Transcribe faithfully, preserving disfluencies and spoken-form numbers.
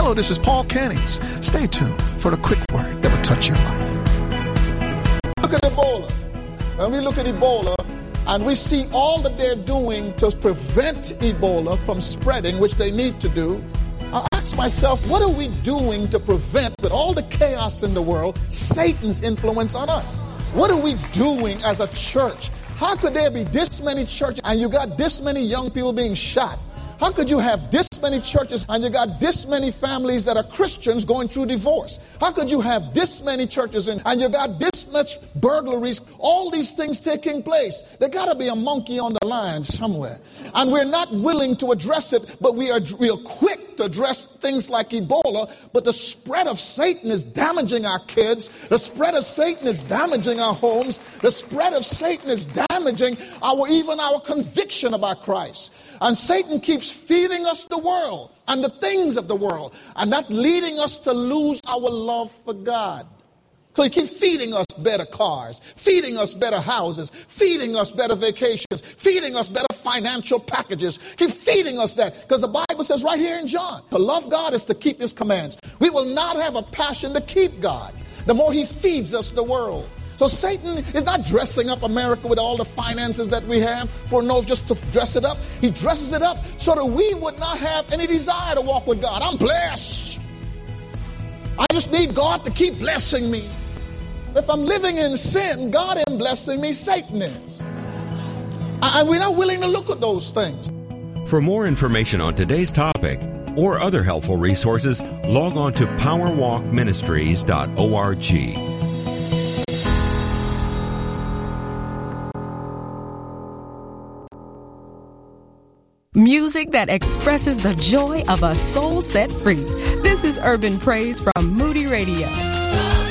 Hello, this is Paul Cannings. Stay tuned for the quick word that will touch your life. Look at Ebola. When we look at Ebola and we see all that they're doing to prevent Ebola from spreading, which they need to do, I ask myself, what are we doing to prevent, with all the chaos in the world, Satan's influence on us? What are we doing as a church? How could there be this many churches and you got this many young people being shot? How could you have this many churches and you got this many families that are Christians going through divorce? How could you have this many churches and, and you got this much burglaries, all these things taking place? There got to be a monkey on the line somewhere. And we're not willing to address it, but we are real quick to address things like Ebola. But the spread of Satan is damaging our kids. The spread of Satan is damaging our homes. The spread of Satan is damaging our even our conviction about Christ. And Satan keeps feeding us the world and the things of the world, and that leading us to lose our love for God. So he keeps feeding us better cars, feeding us better houses, feeding us better vacations, feeding us better financial packages. Keep feeding us that, because the Bible says right here in John, to love God is to keep his commands. We will not have a passion to keep God the more he feeds us the world. So Satan is not dressing up America with all the finances that we have for no, just to dress it up. He dresses it up so that we would not have any desire to walk with God. I'm blessed. I just need God to keep blessing me. If I'm living in sin, God ain't blessing me, Satan is. And we're not willing to look at those things. For more information on today's topic or other helpful resources, log on to power walk ministries dot org. Music that expresses the joy of a soul set free. This is Urban Praise from Moody Radio.